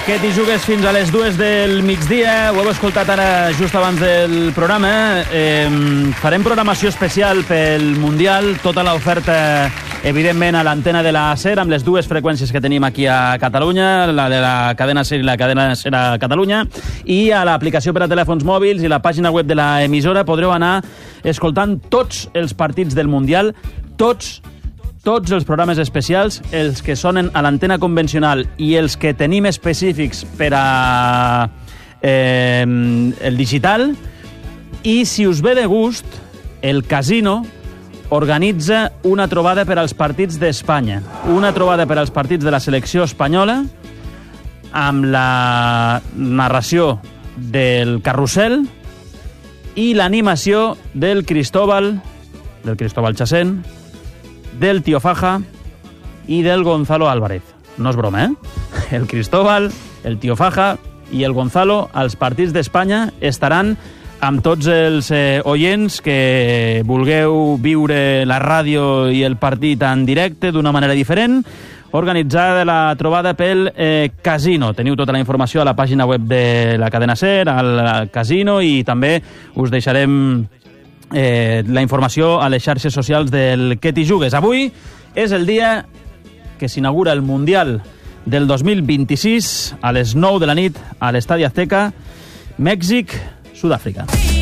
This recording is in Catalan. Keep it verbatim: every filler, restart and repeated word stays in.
Què t'hi jugues fins a les dues del migdia? Ho heu escoltat ara just abans del programa. Eh, farem programació especial pel Mundial, tota l'oferta, evidentment, a l'antena de la SER, amb les dues freqüències que tenim aquí a Catalunya, la de la cadena SER i la cadena SER a Catalunya, i a l'aplicació per a telèfons mòbils i la pàgina web de l'emissora podreu anar escoltant tots els partits del Mundial, tots tots els programes especials, els que sonen a l'antena convencional i els que tenim específics per a eh, el digital. I si us ve de gust, el Casino organitza una trobada per als partits d'Espanya, una trobada per als partits de la selecció espanyola, amb la narració del Carrusel i l'animació del Cristóbal, del Cristóbal Chacén, del Tío Faja i del Gonzalo Álvarez. No és broma, eh? El Cristóbal, el Tío Faja i el Gonzalo, als partits d'Espanya, estaran amb tots els eh, oients que vulgueu viure la ràdio i el partit en directe d'una manera diferent, organitzada la trobada pel eh, Casino. Teniu tota la informació a la pàgina web de la cadena SER, al Casino, i també us deixarem Eh, la informació a les xarxes socials del Que t'hi jugues. Avui és el dia que s'inaugura el Mundial del dos mil vint-i-sis a les nou de la nit a l'Estadi Azteca, Mèxic, Sud-àfrica.